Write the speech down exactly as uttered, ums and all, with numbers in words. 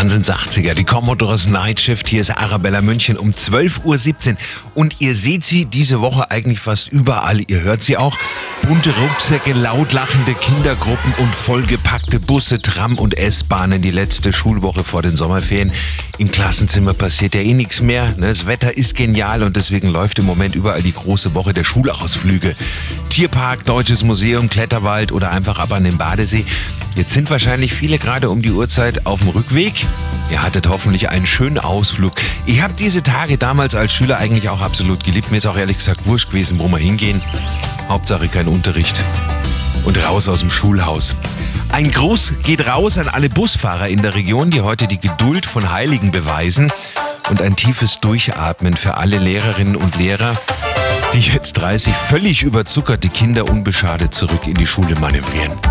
Wahnsinns achtziger, die Commodores Night Shift. Hier ist Arabella München um zwölf Uhr siebzehn. Und ihr seht sie diese Woche eigentlich fast überall. Ihr hört sie auch. Bunte Rucksäcke, laut lachende Kindergruppen und vollgepackte Busse, Tram und S-Bahnen. Die letzte Schulwoche vor den Sommerferien. Im Klassenzimmer passiert ja eh nichts mehr. Das Wetter ist genial und deswegen läuft im Moment überall die große Woche der Schulausflüge. Tierpark, Deutsches Museum, Kletterwald oder einfach ab an den Badesee. Jetzt sind wahrscheinlich viele gerade um die Uhrzeit auf dem Rückweg. Ihr hattet hoffentlich einen schönen Ausflug. Ich habe diese Tage damals als Schüler eigentlich auch absolut geliebt. Mir ist auch ehrlich gesagt wurscht gewesen, wo wir hingehen. Hauptsache kein Unterricht. Und raus aus dem Schulhaus. Ein Gruß geht raus an alle Busfahrer in der Region, die heute die Geduld von Heiligen beweisen. Und ein tiefes Durchatmen für alle Lehrerinnen und Lehrer, die jetzt dreißig völlig überzuckerte Kinder unbeschadet zurück in die Schule manövrieren.